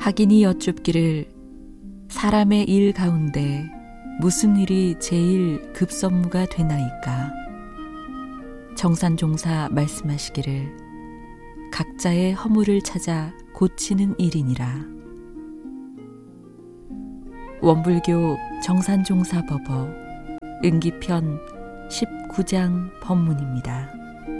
학인이 여쭙기를 사람의 일 가운데 무슨 일이 제일 급선무가 되나이까? 정산종사 말씀하시기를 각자의 허물을 찾아 고치는 일이니라. 원불교 정산종사법어 은기편 19장 법문입니다.